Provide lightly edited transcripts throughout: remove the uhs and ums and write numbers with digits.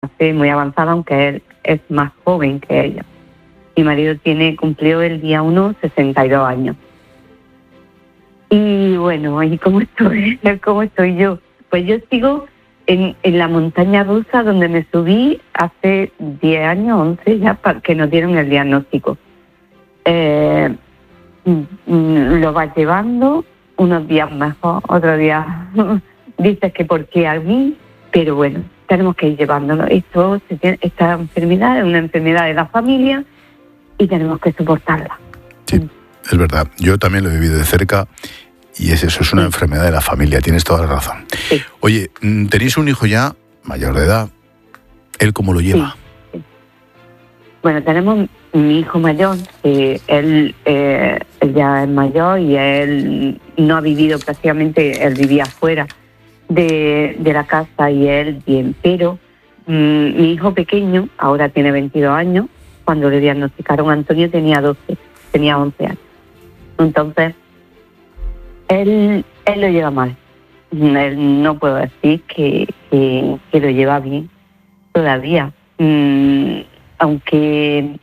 muy avanzada, aunque él es más joven que ella. Mi marido cumplió el día 1 62 años. Y bueno, ¿y cómo estoy? ¿Cómo estoy yo? Pues yo sigo en la montaña rusa donde me subí hace 10 años, 11 ya, que nos dieron el diagnóstico. Lo vas llevando, unos días mejor, otros días dices que por qué a mí, pero bueno, tenemos que ir llevándolo. Esta enfermedad es una enfermedad de la familia y tenemos que soportarla. Sí, es verdad. Yo también lo he vivido de cerca y eso es una enfermedad de la familia. Tienes toda la razón. Sí. Oye, tenéis un hijo ya mayor de edad. ¿Él cómo lo lleva? Sí. Bueno, tenemos mi hijo mayor, él ya es mayor y él no ha vivido prácticamente, él vivía fuera de la casa y él bien, pero mi hijo pequeño, ahora tiene 22 años, cuando le diagnosticaron a Antonio tenía 11 años. Entonces, él lo lleva mal. Él no puedo decir que lo lleva bien todavía. Aunque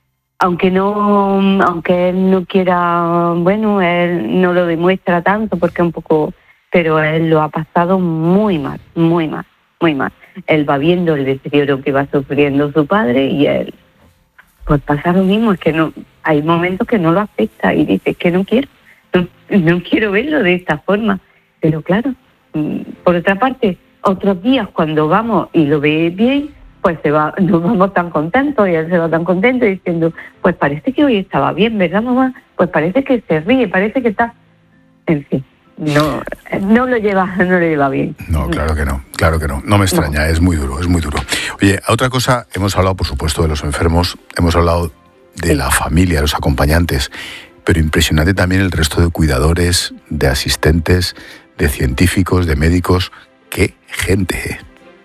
él no quiera, bueno, él no lo demuestra tanto porque un poco, pero él lo ha pasado muy mal, muy mal, muy mal. Él va viendo el deterioro que va sufriendo su padre y él, pues pasa lo mismo, es que no, hay momentos que no lo afecta y dice que no quiero verlo de esta forma. Pero claro, por otra parte, otros días cuando vamos y lo ve bien, pues nos vamos tan contentos y él se va tan contento diciendo, pues parece que hoy estaba bien, ¿verdad, mamá? Pues parece que se ríe, parece que está... En fin, no lo lleva bien. No, claro que no. No me extraña, no. Es muy duro. Oye, otra cosa, hemos hablado, por supuesto, de los enfermos, hemos hablado de la familia, los acompañantes, pero impresionante también el resto de cuidadores, de asistentes, de científicos, de médicos. ¡Qué gente!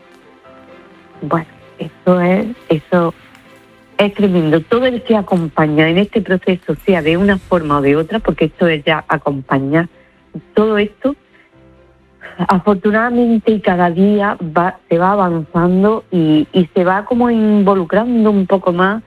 Bueno, eso es tremendo. Todo el que acompaña en este proceso, sea de una forma o de otra, porque esto es ya acompañar todo esto, afortunadamente y cada día se va avanzando y se va como involucrando un poco más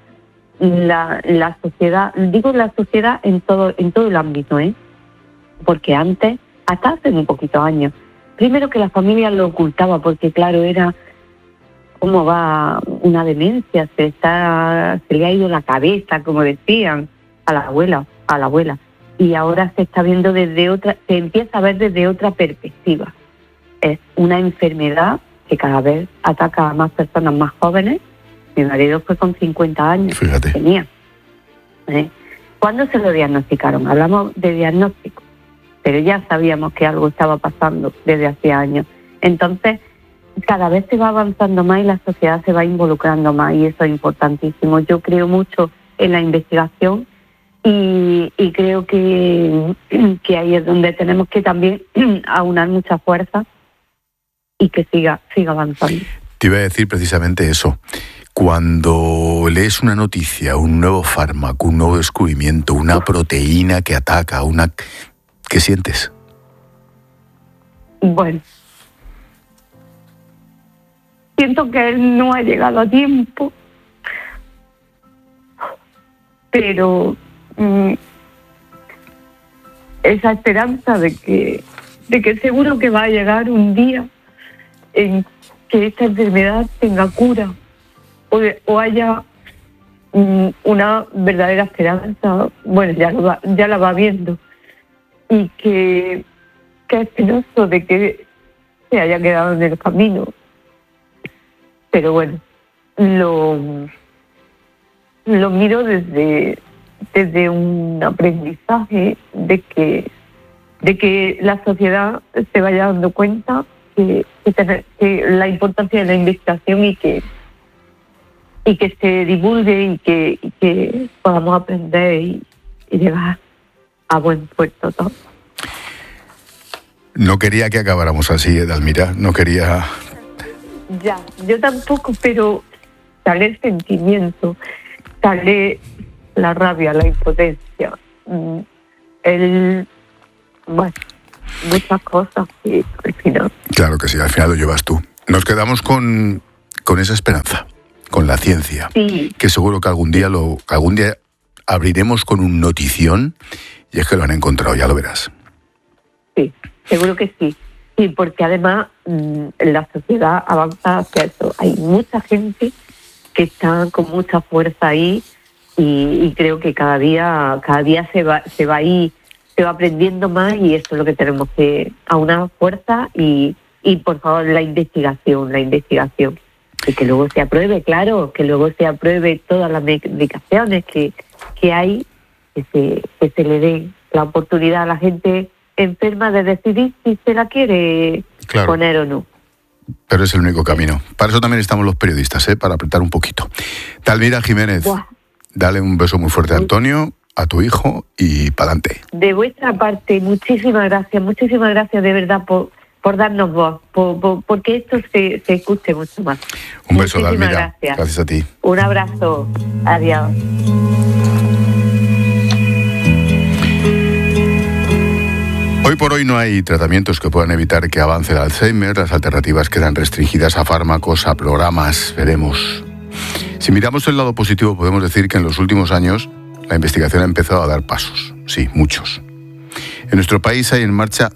la sociedad. Digo la sociedad en todo el ámbito, porque antes, hasta hace un poquito años, primero que la familia lo ocultaba porque claro, era cómo va una demencia, se le ha ido la cabeza, como decían, a la abuela. Y ahora se está viendo se empieza a ver desde otra perspectiva. Es una enfermedad que cada vez ataca a más personas más jóvenes. Mi marido fue con 50 años. Fíjate. Tenía. ¿Cuándo se lo diagnosticaron? Hablamos de diagnóstico, pero ya sabíamos que algo estaba pasando desde hace años. Entonces, cada vez se va avanzando más y la sociedad se va involucrando más y eso es importantísimo. Yo creo mucho en la investigación y creo que ahí es donde tenemos que también aunar mucha fuerza y que siga avanzando. Te iba a decir precisamente eso. Cuando lees una noticia, un nuevo fármaco, un nuevo descubrimiento, una proteína que ataca, ¿qué sientes? Bueno, siento que él no ha llegado a tiempo, pero esa esperanza de que seguro que va a llegar un día en que esta enfermedad tenga cura o haya una verdadera esperanza, bueno, ya la va viendo, y que es penoso de que se haya quedado en el camino. Pero bueno, lo miro desde un aprendizaje de que la sociedad se vaya dando cuenta que la importancia de la investigación y que se divulgue y que podamos aprender y llegar a buen puerto todo. No quería que acabáramos así, Edelmira, no quería... Ya, yo tampoco, pero sale el sentimiento, sale la rabia, la impotencia, bueno, muchas cosas que al final... Claro que sí, al final lo llevas tú. Nos quedamos con con esa esperanza, con la ciencia, Sí. que seguro que algún día abriremos con un notición, y es que lo han encontrado, ya lo verás. Sí, seguro que sí. Sí, porque además la sociedad avanza hacia eso. Hay mucha gente que está con mucha fuerza ahí y creo que cada día se va ahí, se va aprendiendo más, y eso es lo que tenemos que aunar fuerza y por favor la investigación. Y que luego se apruebe, claro, que luego se apruebe todas las medicaciones que hay, que se le dé la oportunidad a la gente enferma de decidir si se la quiere poner o no. Pero es el único camino. Para eso también estamos los periodistas, para apretar un poquito. Talmira Jiménez, dale un beso muy fuerte a Antonio, a tu hijo, y pa'lante. De vuestra parte, muchísimas gracias de verdad por darnos voz, porque esto se escuche mucho más. Un beso, Talmira. Gracias a ti. Un abrazo. Adiós. Hoy por hoy no hay tratamientos que puedan evitar que avance el Alzheimer. Las alternativas quedan restringidas a fármacos, a programas. Veremos. Si miramos el lado positivo, podemos decir que en los últimos años la investigación ha empezado a dar pasos. Sí, muchos. En nuestro país hay en marcha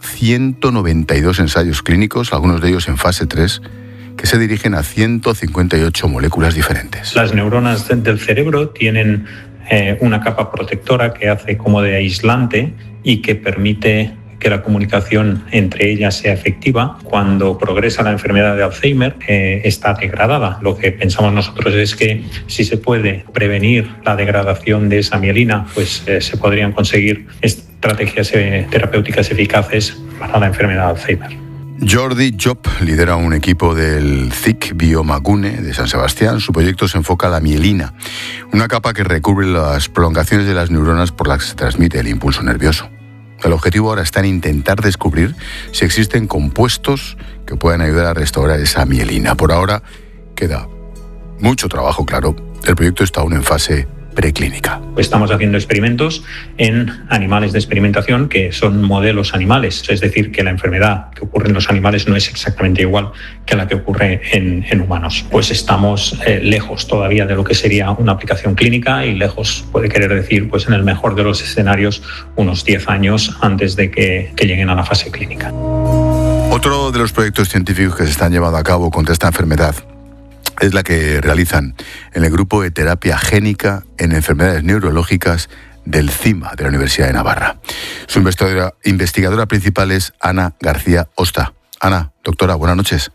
192 ensayos clínicos, algunos de ellos en fase 3, que se dirigen a 158 moléculas diferentes. Las neuronas del cerebro tienen una capa protectora que hace como de aislante y que permite que la comunicación entre ellas sea efectiva. Cuando progresa la enfermedad de Alzheimer, está degradada. Lo que pensamos nosotros es que si se puede prevenir la degradación de esa mielina, pues se podrían conseguir estrategias terapéuticas eficaces para la enfermedad de Alzheimer. Jordi Job lidera un equipo del CIC Biomagune de San Sebastián. Su proyecto se enfoca a la mielina, una capa que recubre las prolongaciones de las neuronas por las que se transmite el impulso nervioso. El objetivo ahora está en intentar descubrir si existen compuestos que puedan ayudar a restaurar esa mielina. Por ahora queda mucho trabajo, claro. El proyecto está aún en fase preclínica. Estamos haciendo experimentos en animales de experimentación que son modelos animales, es decir, que la enfermedad que ocurre en los animales no es exactamente igual que la que ocurre en humanos. Pues estamos lejos todavía de lo que sería una aplicación clínica, y lejos puede querer decir, pues en el mejor de los escenarios, unos 10 años antes de que lleguen a la fase clínica. Otro de los proyectos científicos que se están llevando a cabo contra esta enfermedad es la que realizan en el grupo de terapia génica en enfermedades neurológicas del CIMA de la Universidad de Navarra. Su investigadora principal es Ana García Osta. Ana, doctora, buenas noches.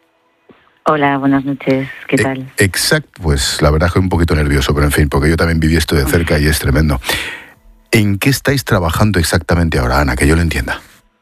Hola, buenas noches. ¿Qué tal? Exacto, pues la verdad es que un poquito nervioso, pero en fin, porque yo también viví esto de cerca y es tremendo. ¿En qué estáis trabajando exactamente ahora, Ana, que yo lo entienda?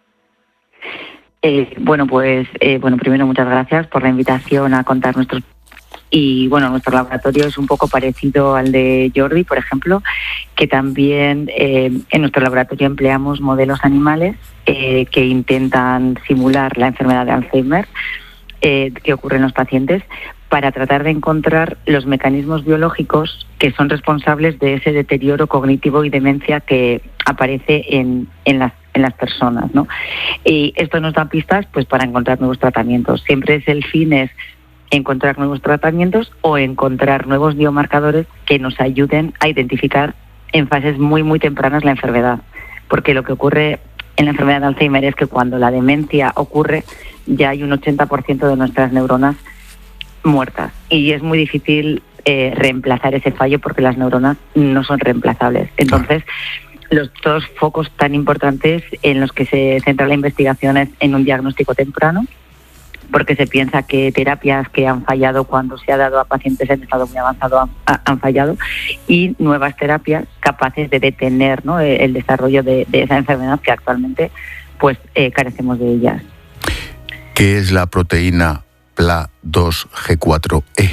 Bueno, primero muchas gracias por la invitación a contar nuestros. Y bueno, nuestro laboratorio es un poco parecido al de Jordi, por ejemplo, que también en nuestro laboratorio empleamos modelos animales que intentan simular la enfermedad de Alzheimer que ocurre en los pacientes, para tratar de encontrar los mecanismos biológicos que son responsables de ese deterioro cognitivo y demencia que aparece en las personas, ¿no? Y esto nos da pistas pues para encontrar nuevos tratamientos. Siempre el fin es encontrar nuevos tratamientos o encontrar nuevos biomarcadores que nos ayuden a identificar en fases muy, muy tempranas la enfermedad. Porque lo que ocurre en la enfermedad de Alzheimer es que cuando la demencia ocurre ya hay un 80% de nuestras neuronas muertas. Y es muy difícil reemplazar ese fallo porque las neuronas no son reemplazables. Entonces, los dos focos tan importantes en los que se centra la investigación es en un diagnóstico temprano, porque se piensa que terapias que han fallado cuando se ha dado a pacientes en estado muy avanzado han fallado, y nuevas terapias capaces de detener, ¿no?, el desarrollo de esa enfermedad que actualmente pues carecemos de ellas. ¿Qué es la proteína PLA2G4E?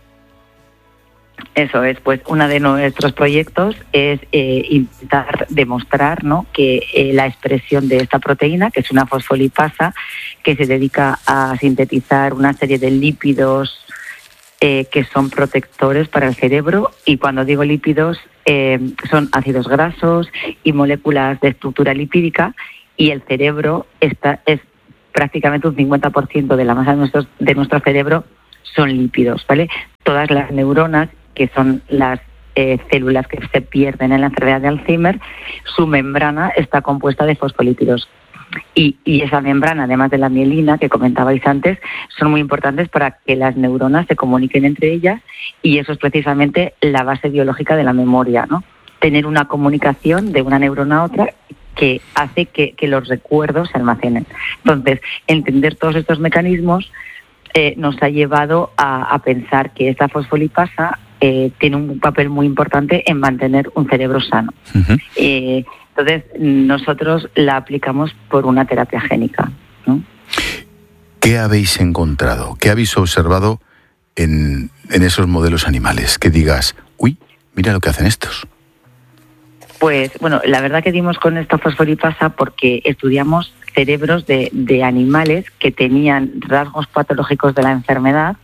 Eso es, pues uno de nuestros proyectos es intentar demostrar, ¿no?, que la expresión de esta proteína, que es una fosfolipasa, que se dedica a sintetizar una serie de lípidos que son protectores para el cerebro, y cuando digo lípidos son ácidos grasos y moléculas de estructura lipídica, y el cerebro es prácticamente un 50% de la masa de nuestro cerebro son lípidos, ¿vale? Todas las neuronas, que son las células que se pierden en la enfermedad de Alzheimer, su membrana está compuesta de fosfolípidos. Y esa membrana, además de la mielina que comentabais antes, son muy importantes para que las neuronas se comuniquen entre ellas, y eso es precisamente la base biológica de la memoria, ¿no? Tener una comunicación de una neurona a otra que hace que los recuerdos se almacenen. Entonces, entender todos estos mecanismos nos ha llevado a pensar que esta fosfolipasa tiene un papel muy importante en mantener un cerebro sano. Uh-huh. Entonces, nosotros la aplicamos por una terapia génica, ¿no? ¿Qué habéis encontrado? ¿Qué habéis observado en esos modelos animales? Que digas, uy, mira lo que hacen estos. Pues, bueno, la verdad que dimos con esta fosfolipasa porque estudiamos cerebros de animales que tenían rasgos patológicos de la enfermedad,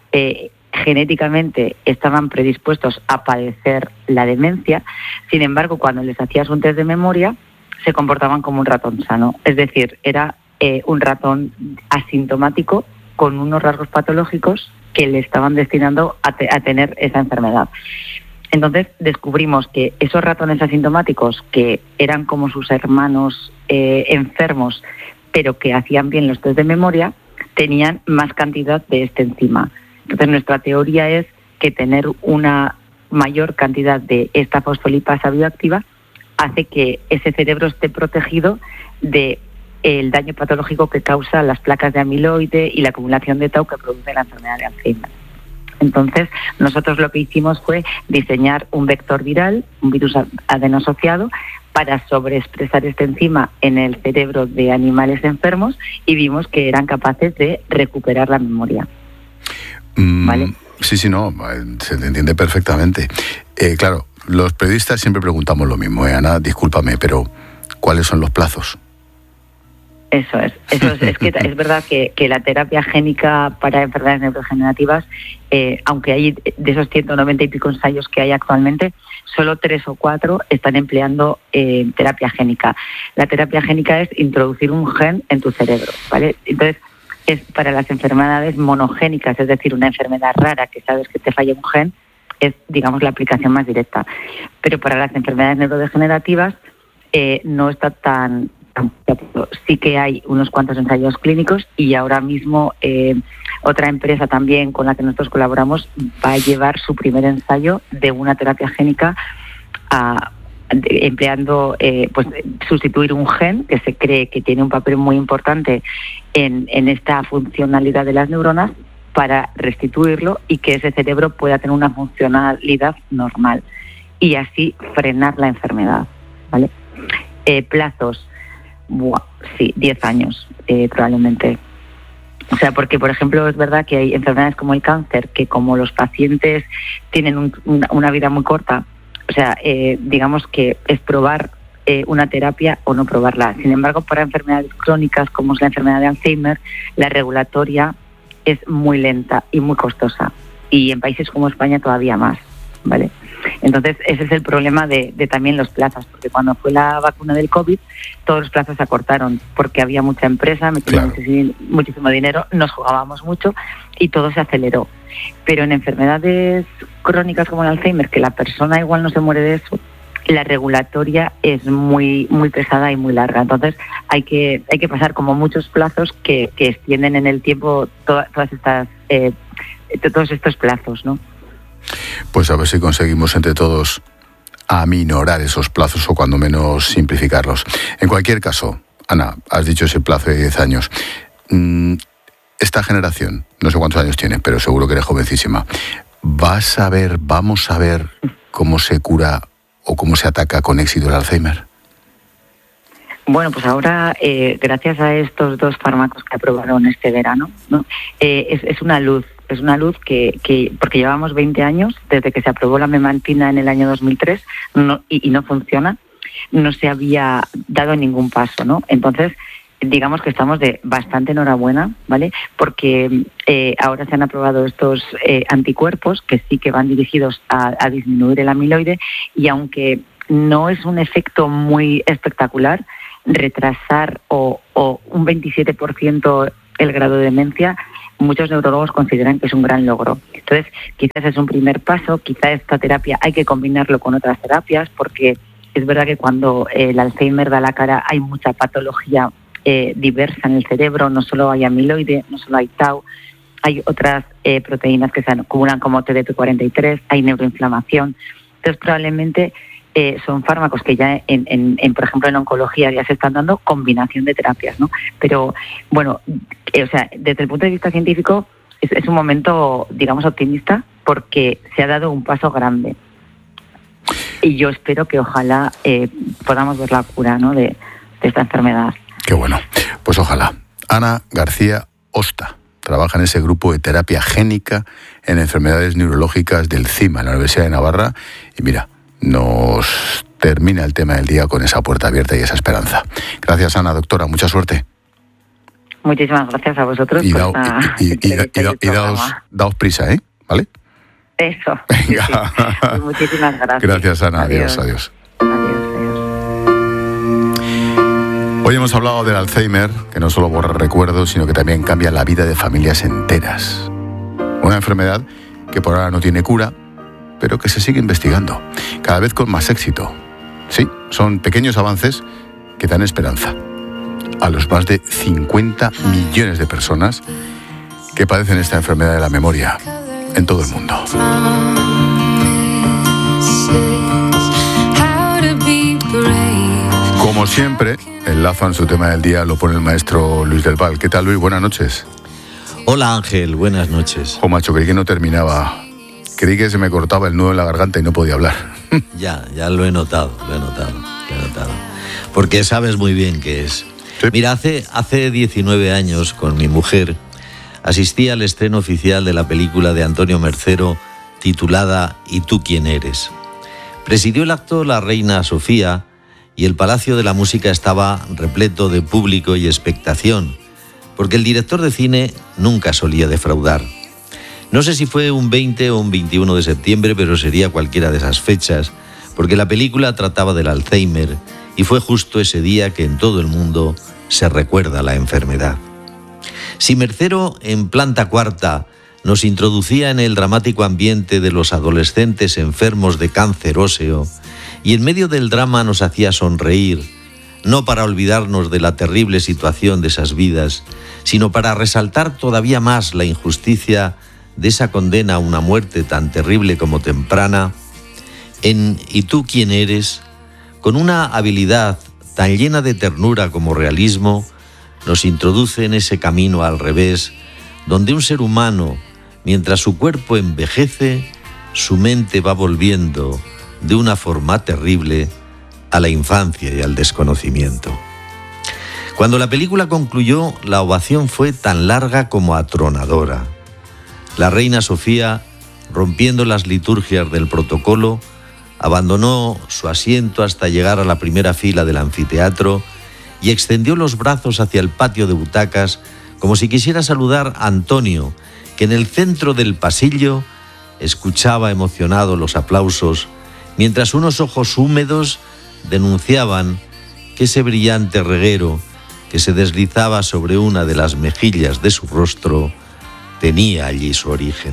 genéticamente estaban predispuestos a padecer la demencia. Sin embargo, cuando les hacías un test de memoria, se comportaban como un ratón sano. Es decir, era un ratón asintomático con unos rasgos patológicos que le estaban destinando a tener esa enfermedad. Entonces descubrimos que esos ratones asintomáticos, que eran como sus hermanos enfermos, pero que hacían bien los test de memoria, tenían más cantidad de esta enzima. Entonces nuestra teoría es que tener una mayor cantidad de esta fosfolipasa bioactiva hace que ese cerebro esté protegido de el daño patológico que causa las placas de amiloide y la acumulación de tau que produce la enfermedad de Alzheimer. Entonces, nosotros lo que hicimos fue diseñar un vector viral, un virus adenosociado, para sobreexpresar esta enzima en el cerebro de animales enfermos, y vimos que eran capaces de recuperar la memoria. ¿Vale? Sí, no, se entiende perfectamente. Claro, los periodistas siempre preguntamos lo mismo, Ana, discúlpame, pero ¿cuáles son los plazos? Eso es que es verdad que la terapia génica para enfermedades neurodegenerativas, aunque hay de esos 190 y pico ensayos que hay actualmente, solo 3 o 4 están empleando terapia génica. La terapia génica es introducir un gen en tu cerebro, ¿vale? Entonces, es para las enfermedades monogénicas, es decir, una enfermedad rara que sabes que te falla un gen, es, digamos, la aplicación más directa. Pero para las enfermedades neurodegenerativas no está tan. Sí que hay unos cuantos ensayos clínicos, y ahora mismo otra empresa también con la que nosotros colaboramos va a llevar su primer ensayo de una terapia génica empleando pues sustituir un gen que se cree que tiene un papel muy importante en esta funcionalidad de las neuronas, para restituirlo y que ese cerebro pueda tener una funcionalidad normal y así frenar la enfermedad, ¿vale? Plazos, sí, 10 años probablemente. O sea, porque, por ejemplo, es verdad que hay enfermedades como el cáncer, que como los pacientes tienen una vida muy corta, o sea, digamos que es probar una terapia o no probarla. Sin embargo, para enfermedades crónicas como es la enfermedad de Alzheimer, la regulatoria es muy lenta y muy costosa. Y en países como España todavía más, ¿vale? Entonces, ese es el problema de también los plazos, porque cuando fue la vacuna del COVID, todos los plazos se acortaron, porque había mucha empresa, metimos muchísimo dinero, nos jugábamos mucho y todo se aceleró. Pero en enfermedades crónicas como el Alzheimer, que la persona igual no se muere de eso, la regulatoria es muy muy pesada y muy larga. Entonces hay que pasar como muchos plazos que extienden en el tiempo todos estos plazos, ¿no? Pues a ver si conseguimos entre todos aminorar esos plazos, o cuando menos simplificarlos. En cualquier caso, Ana, has dicho ese plazo de 10 años. Esta generación, no sé cuántos años tienes, pero seguro que eres jovencísima, vamos a ver cómo se cura o cómo se ataca con éxito el Alzheimer. Bueno, pues ahora, gracias a estos 2 fármacos que aprobaron este verano, ¿no? Es una luz. Es una luz que porque llevamos 20 años desde que se aprobó la memantina en el año 2003 y no funciona, no se había dado ningún paso, ¿no? Entonces, digamos que estamos de bastante enhorabuena, ¿vale? Porque ahora se han aprobado estos anticuerpos que sí que van dirigidos a disminuir el amiloide, y aunque no es un efecto muy espectacular, retrasar o un 27% el grado de demencia muchos neurólogos consideran que es un gran logro. Entonces, quizás es un primer paso, quizás esta terapia hay que combinarlo con otras terapias, porque es verdad que cuando el Alzheimer da la cara hay mucha patología diversa en el cerebro, no solo hay amiloide, no solo hay tau, hay otras proteínas que se acumulan como TDP43, hay neuroinflamación. Entonces, probablemente son fármacos que ya, por ejemplo, en oncología ya se están dando combinación de terapias, ¿no? Pero, bueno, o sea, desde el punto de vista científico es un momento, digamos, optimista, porque se ha dado un paso grande. Y yo espero que ojalá podamos ver la cura, ¿no?, de esta enfermedad. Qué bueno. Pues ojalá. Ana García Osta trabaja en ese grupo de terapia génica en enfermedades neurológicas del CIMA, en la Universidad de Navarra. Y mira, nos termina el tema del día con esa puerta abierta y esa esperanza. Gracias, Ana, doctora. Mucha suerte. Muchísimas gracias a vosotros. Y daos prisa, ¿eh? ¿Vale? Eso. Venga. Sí. Pues muchísimas gracias. Gracias, Ana. Adiós. Adiós. Hoy hemos hablado del Alzheimer, que no solo borra recuerdos, sino que también cambia la vida de familias enteras. Una enfermedad que por ahora no tiene cura, pero que se sigue investigando, cada vez con más éxito. Sí, son pequeños avances que dan esperanza a los más de 50 millones de personas que padecen esta enfermedad de la memoria en todo el mundo. Como siempre, el lazo en su tema del día lo pone el maestro Luis del Val. ¿Qué tal, Luis? Buenas noches. Hola, Ángel. Buenas noches. Oh, macho, creí que no terminaba. Creí que se me cortaba el nudo en la garganta y no podía hablar. Ya lo he notado. Porque sabes muy bien qué es. Sí. Mira, hace 19 años, con mi mujer, asistí al estreno oficial de la película de Antonio Mercero, titulada ¿Y tú quién eres? Presidió el acto la reina Sofía y el Palacio de la Música estaba repleto de público y expectación, porque el director de cine nunca solía defraudar. No sé si fue un 20 o un 21 de septiembre, pero sería cualquiera de esas fechas, porque la película trataba del Alzheimer y fue justo ese día que en todo el mundo se recuerda la enfermedad. Si Mercero, en Planta Cuarta, nos introducía en el dramático ambiente de los adolescentes enfermos de cáncer óseo y en medio del drama nos hacía sonreír, no para olvidarnos de la terrible situación de esas vidas, sino para resaltar todavía más la injusticia de esa condena a una muerte tan terrible como temprana, en ¿Y tú quién eres?, con una habilidad tan llena de ternura como realismo, nos introduce en ese camino al revés, donde un ser humano, mientras su cuerpo envejece, su mente va volviendo de una forma terrible a la infancia y al desconocimiento. Cuando la película concluyó, la ovación fue tan larga como atronadora. La reina Sofía, rompiendo las liturgias del protocolo, abandonó su asiento hasta llegar a la primera fila del anfiteatro y extendió los brazos hacia el patio de butacas como si quisiera saludar a Antonio, que en el centro del pasillo escuchaba emocionado los aplausos, mientras unos ojos húmedos denunciaban que ese brillante reguero que se deslizaba sobre una de las mejillas de su rostro tenía allí su origen.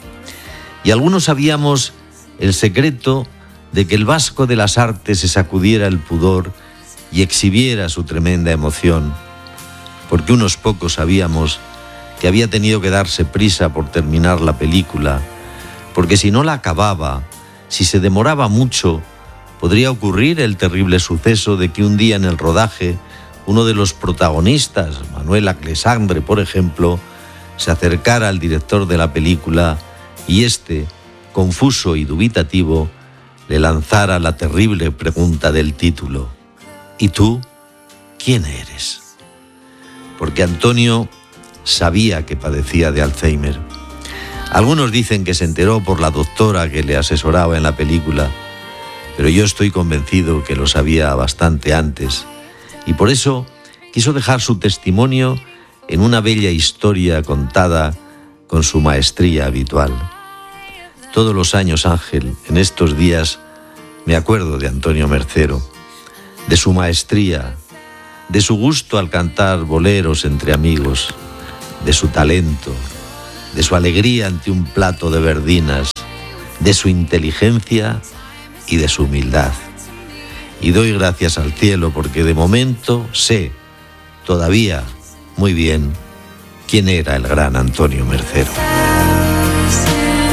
Y algunos sabíamos el secreto de que el vasco de las artes se sacudiera el pudor y exhibiera su tremenda emoción, porque unos pocos sabíamos que había tenido que darse prisa por terminar la película, porque si no la acababa, si se demoraba mucho, podría ocurrir el terrible suceso de que un día en el rodaje uno de los protagonistas, Manuel Alexandre, por ejemplo, se acercara al director de la película y éste, confuso y dubitativo, le lanzara la terrible pregunta del título: ¿Y tú quién eres? Porque Antonio sabía que padecía de Alzheimer. Algunos dicen que se enteró por la doctora que le asesoraba en la película, pero yo estoy convencido que lo sabía bastante antes, y por eso quiso dejar su testimonio en una bella historia contada con su maestría habitual. Todos los años, Ángel, en estos días, me acuerdo de Antonio Mercero, de su maestría, de su gusto al cantar boleros entre amigos, de su talento, de su alegría ante un plato de verdinas, de su inteligencia y de su humildad. Y doy gracias al cielo porque de momento sé todavía muy bien quién era el gran Antonio Mercero.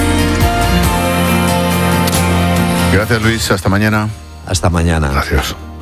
Gracias, Luis. Hasta mañana. Hasta mañana. Gracias.